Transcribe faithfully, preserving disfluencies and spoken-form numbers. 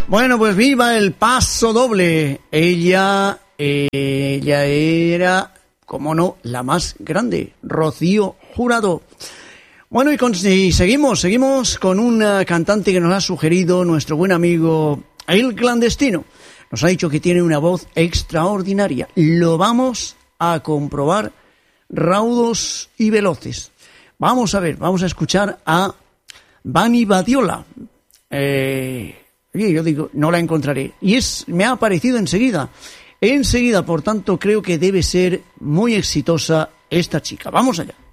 Bueno, pues viva el paso doble. Ella, eh, ella era, como no, la más grande, Rocío Jurado. Bueno, y, con, y seguimos, seguimos con una cantante que nos ha sugerido nuestro buen amigo El Clandestino. Nos ha dicho que tiene una voz extraordinaria. Lo vamos a comprobar raudos y veloces. Vamos a ver, vamos a escuchar a Bani Badiola. Eh, yo digo, no la encontraré. Y es, me ha aparecido enseguida. Enseguida, por tanto, creo que debe ser muy exitosa esta chica. Vamos allá.